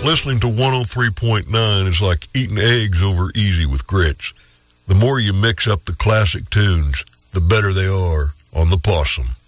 Listening to 103.9 is like eating eggs over easy with grits. The more you mix up the classic tunes, the better they are on the Possum.